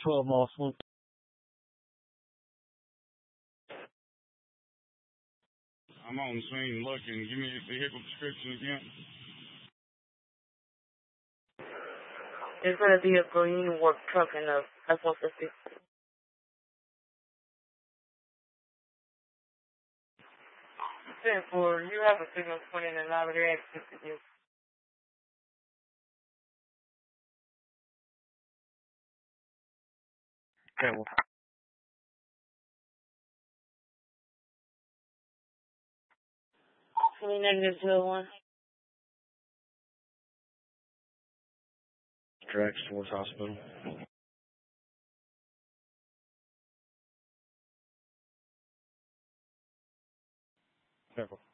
12 mile swoop. I'm on the scene looking. Give me the vehicle description again. It's going to be a green work truck and a F-150. 10-4, you have a signal 20 and 9, they're access to you. Okay, well. 20-01. Tracks towards hospital. Careful.